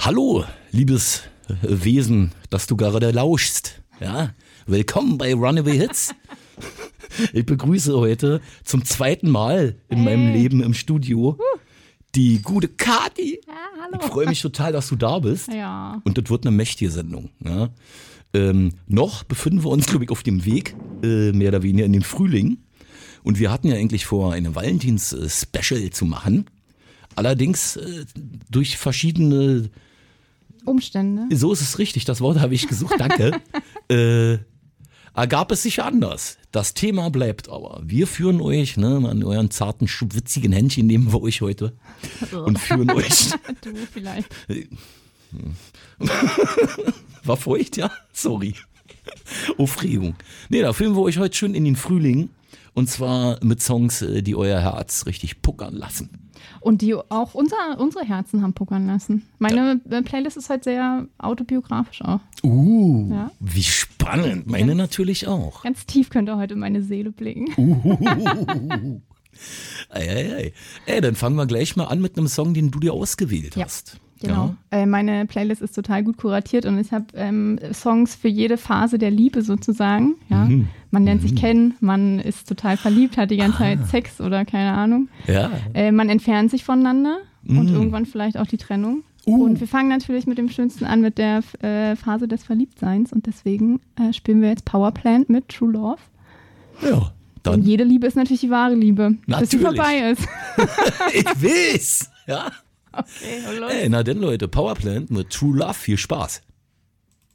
Hallo, liebes Wesen, das du gerade lauschst. Ja, willkommen bei Runaway Hits. Ich begrüße heute zum zweiten Mal in meinem Leben im Studio die gute Kathi. Ja, hallo. Ich freue mich total, dass du da bist. Ja. Und das wird eine mächtige Sendung. Ja. Noch befinden wir uns, glaube ich, auf dem Weg, mehr oder weniger in den Frühling. Und wir hatten ja eigentlich vor, eine Valentins-Special zu machen. Allerdings durch verschiedene Umstände. So ist es richtig, das Wort habe ich gesucht, danke. Ergab es sich anders. Das Thema bleibt aber. Wir führen euch, an euren zarten, schwitzigen Händchen nehmen wir euch heute und führen euch. Du vielleicht. War feucht, ja? Sorry. Aufregung. Nee, da führen wir euch heute schön in den Frühling. Und zwar mit Songs, die euer Herz richtig puckern lassen. Und die auch unsere Herzen haben puckern lassen. Meine Playlist ist halt sehr autobiografisch auch. Ja. Wie spannend. Meine natürlich auch. Ganz tief könnt ihr heute in meine Seele blicken. Ey, dann fangen wir gleich mal an mit einem Song, den du dir ausgewählt hast. Genau. Meine Playlist ist total gut kuratiert und ich habe Songs für jede Phase der Liebe sozusagen. Ja? Man lernt sich kennen, man ist total verliebt, hat die ganze Zeit Sex oder keine Ahnung. Ja. Man entfernt sich voneinander und irgendwann vielleicht auch die Trennung. Und wir fangen natürlich mit dem Schönsten an, mit der Phase des Verliebtseins. Und deswegen spielen wir jetzt Powerplant mit True Love. Ja. Dann. Und jede Liebe ist natürlich die wahre Liebe, bis sie vorbei ist. Ich will's. Ja. Okay, los. Na denn, Leute, Powerplant mit True Love. Viel Spaß.